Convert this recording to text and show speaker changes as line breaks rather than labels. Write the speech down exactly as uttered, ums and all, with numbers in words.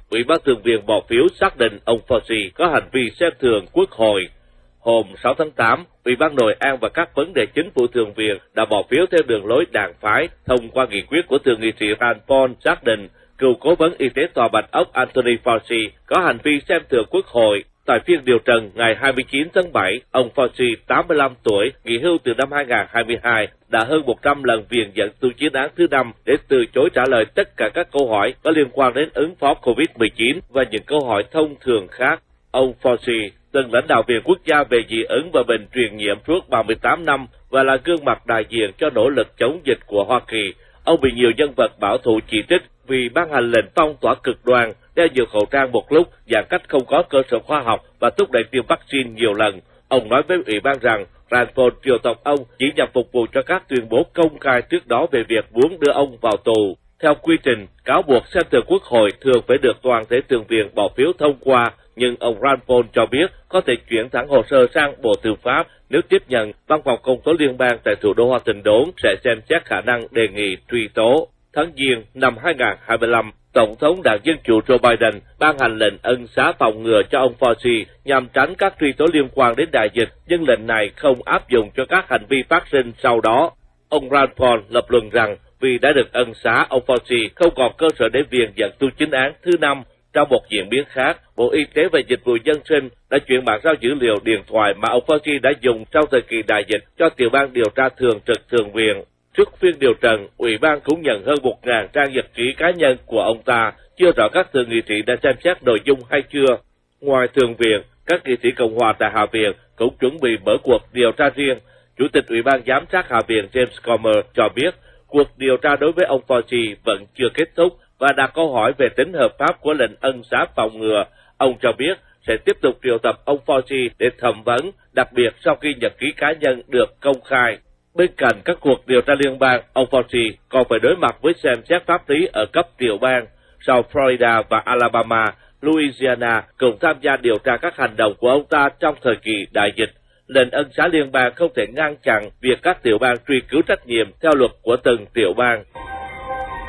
Ủy ban Thượng viện bỏ phiếu xác định ông Fauci có hành vi xem thường Quốc hội. Hôm sáu tháng tám, Ủy ban Nội an và các vấn đề chính phủ Thượng viện đã bỏ phiếu theo đường lối đảng phái thông qua nghị quyết của thượng nghị sĩ Rand Paul xác định cựu cố vấn y tế Tòa Bạch Ốc Anthony Fauci có hành vi xem thường Quốc hội. Tại phiên điều trần ngày hai mươi chín tháng bảy, ông Fauci, tám mươi lăm tuổi, nghỉ hưu từ năm hai nghìn không trăm hai mươi hai, đã hơn một trăm lần viện dẫn tu chiến án thứ năm để từ chối trả lời tất cả các câu hỏi có liên quan đến ứng phó covid mười chín và những câu hỏi thông thường khác. Ông Fauci từng lãnh đạo Viện Quốc gia về dị ứng và bệnh truyền nhiễm suốt ba mươi tám năm và là gương mặt đại diện cho nỗ lực chống dịch của Hoa Kỳ. Ông bị nhiều nhân vật bảo thủ chỉ trích vì ban hành lệnh phong tỏa cực đoan, đeo nhiều khẩu trang một lúc, giãn cách không có cơ sở khoa học và thúc đẩy tiêm vaccine nhiều lần. Ông nói với Ủy ban rằng Rand Paul triệu tập ông chỉ nhằm phục vụ cho các tuyên bố công khai trước đó về việc muốn đưa ông vào tù. Theo quy trình, cáo buộc xem thường Quốc hội thường phải được toàn thể Thượng viện bỏ phiếu thông qua, nhưng ông Rand Paul cho biết có thể chuyển thẳng hồ sơ sang Bộ Tư pháp nếu tiếp nhận. Văn phòng Công tố Liên bang tại thủ đô Washington sẽ xem xét khả năng đề nghị truy tố. Tháng Giêng năm hai nghìn không trăm hai mươi lăm, Tổng thống Đảng Dân Chủ Joe Biden ban hành lệnh ân xá phòng ngừa cho ông Fauci nhằm tránh các truy tố liên quan đến đại dịch, nhưng lệnh này không áp dụng cho các hành vi phát sinh sau đó. Ông Rand Paul lập luận rằng vì đã được ân xá, ông Fauci không còn cơ sở để viện dẫn tu chính án thứ năm. Trong một diễn biến khác, Bộ Y tế và Dịch vụ Dân sinh đã chuyển bản sao dữ liệu điện thoại mà ông Fauci đã dùng trong thời kỳ đại dịch cho tiểu ban điều tra thường trực Thượng viện. Trước phiên điều trần, Ủy ban cũng nhận hơn một nghìn trang nhật ký cá nhân của ông ta, chưa rõ các thượng nghị sĩ đã xem xét nội dung hay chưa. Ngoài Thượng viện, các nghị sĩ Cộng hòa tại Hạ viện cũng chuẩn bị mở cuộc điều tra riêng. Chủ tịch Ủy ban Giám sát Hạ viện James Comer cho biết cuộc điều tra đối với ông Fauci vẫn chưa kết thúc và đặt câu hỏi về tính hợp pháp của lệnh ân xá phòng ngừa. Ông cho biết sẽ tiếp tục triệu tập ông Fauci để thẩm vấn, đặc biệt sau khi nhật ký cá nhân được công khai. Bên cạnh các cuộc điều tra liên bang, ông Fauci còn phải đối mặt với xem xét pháp lý ở cấp tiểu bang. Sau Florida và Alabama, Louisiana cùng tham gia điều tra các hành động của ông ta trong thời kỳ đại dịch. Lệnh ân xá liên bang không thể ngăn chặn việc các tiểu bang truy cứu trách nhiệm theo luật của từng tiểu bang.